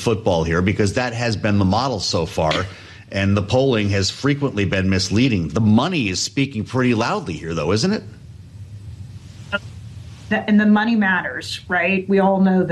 football here, because that has been the model so far. And the polling has frequently been misleading. The money is speaking pretty loudly here, though, isn't it? And the money matters, right? We all know that.